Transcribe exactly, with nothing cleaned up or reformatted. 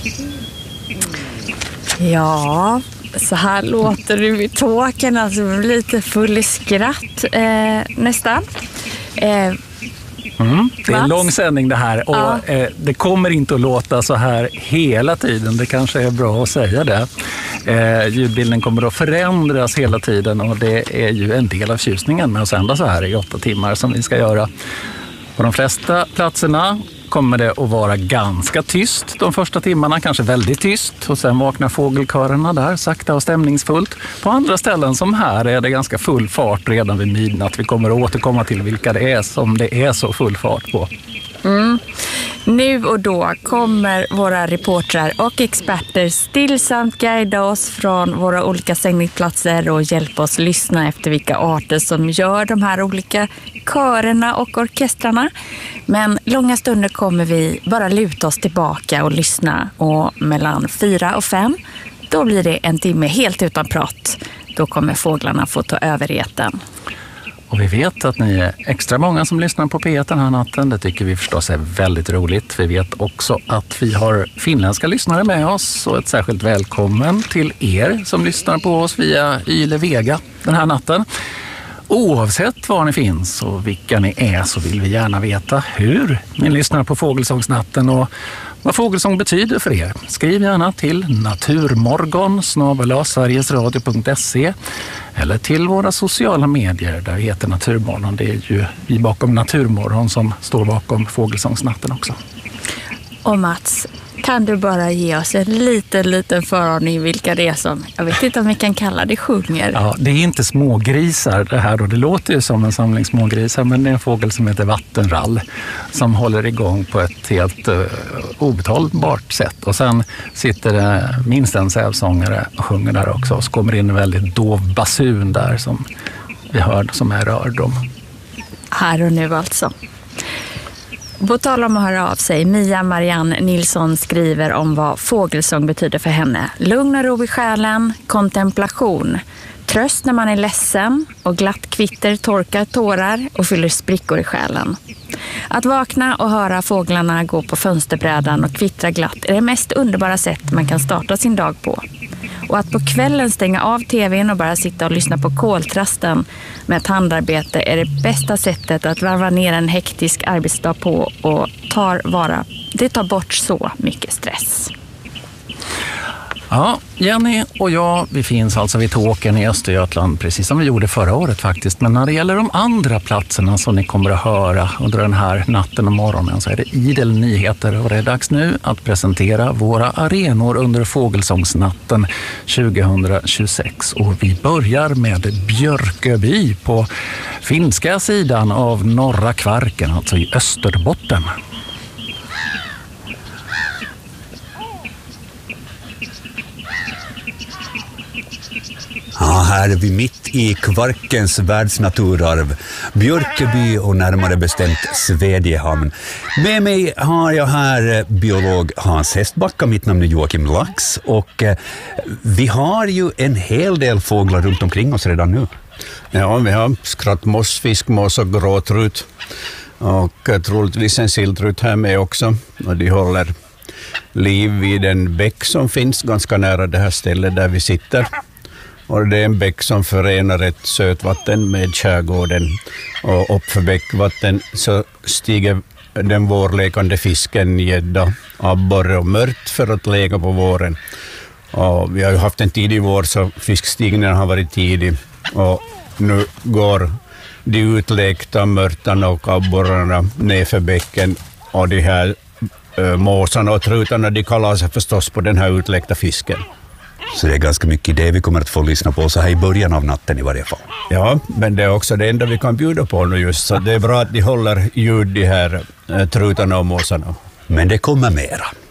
Ja, så här låter du vid tåken, alltså lite full i skratt eh, nästan. Eh, Mm, det är en lång sändning det här och ja. eh, det kommer inte att låta så här hela tiden. Det kanske är bra att säga det. Eh, ljudbilden kommer att förändras hela tiden och det är ju en del av tjusningen med att sända så här i åtta timmar som vi ska göra. På de flesta platserna kommer det att vara ganska tyst de första timmarna, kanske väldigt tyst. Och sen vaknar fågelkörerna där sakta och stämningsfullt. På andra ställen som här är det ganska full fart redan vid midnatt. Vi kommer att återkomma till vilka det är som det är så full fart på. Mm. Nu och då kommer våra reportrar och experter stillsamt guida oss från våra olika sändningsplatser och hjälpa oss lyssna efter vilka arter som gör de här olika körerna och orkestrarna. Men långa stunder kommer vi bara luta oss tillbaka och lyssna, och mellan fyra och fem då blir det en timme helt utan prat. Då kommer fåglarna få ta över eten. Och vi vet att ni är extra många som lyssnar på P ett den här natten. Det tycker vi förstås är väldigt roligt. Vi vet också att vi har finländska lyssnare med oss. Och ett särskilt välkommen till er som lyssnar på oss via Yle Vega den här natten. Oavsett var ni finns och vilka ni är så vill vi gärna veta hur ni lyssnar på Fågelsångsnatten och vad fågelsång betyder för er. Skriv gärna till naturmorgon snabel-a sverigesradio punkt se eller till våra sociala medier där vi heter Naturmorgon. Det är ju vi bakom Naturmorgon som står bakom Fågelsångsnatten också. Och Mats, kan du bara ge oss en liten, liten föraning vilka det är som, jag vet inte om vi kan kalla det, sjunger? Ja, det är inte smågrisar det här då. Det låter ju som en samling smågrisar, men det är en fågel som heter vattenrall som håller igång på ett helt uh, obetalbart sätt. Och sen sitter det minst en sävsångare och sjunger där också. Och så kommer det in en väldigt dov basun där som vi hör som är rördom. Här och nu alltså. På tal om att höra av sig, Mia Marianne Nilsson skriver om vad fågelsång betyder för henne. Lugn och ro i själen, kontemplation, tröst när man är ledsen och glatt kvitter torkar tårar och fyller sprickor i själen. Att vakna och höra fåglarna gå på fönsterbrädan och kvittra glatt är det mest underbara sätt man kan starta sin dag på. Och att på kvällen stänga av tvn och bara sitta och lyssna på koltrasten med ett handarbete är det bästa sättet att varva ner en hektisk arbetsdag på och tar vara, det tar bort så mycket stress. Ja, Jenny och jag, vi finns alltså vid Tåkern i Östergötland, precis som vi gjorde förra året faktiskt. Men när det gäller de andra platserna som ni kommer att höra under den här natten och morgonen så är det idel nyheter. Och det är dags nu att presentera våra arenor under Fågelsångsnatten tjugohundratjugosex. Och vi börjar med Björköby på finska sidan av norra Kvarken, alltså i Österbotten. Ja, här är vi mitt i Kvarkens världsnaturarv, Björköby och närmare bestämt Svedjehamn. Med mig har jag här biolog Hans Hästbacka, mitt namn är Joakim Lax och eh, vi har ju en hel del fåglar runt omkring oss redan nu. Ja, vi har skrattmås, fiskmås och gråtrut och eh, troligtvis en sildtrut här med också, och de håller liv vid en bäck som finns ganska nära det här stället där vi sitter. Och det är en bäck som förenar ett sötvatten med skärgården, och upp för bäckvatten så stiger den vårlekande fisken gädda, abborre och mört för att leka på våren. Och vi har ju haft en tidig vår så fiskstigningen har varit tidig, och nu går de utlekta mörtarna och abborrarna ner för bäcken, och de här äh, måsarna och trutarna de kallar sig förstås på den här utläckta fisken. Så det är ganska mycket det vi kommer att få lyssna på så här i början av natten i varje fall. Ja, men det är också det enda vi kan bjuda på nu just, så det är bra att de håller ljud, de här äh, trutarna och måsarna. Men det kommer mera.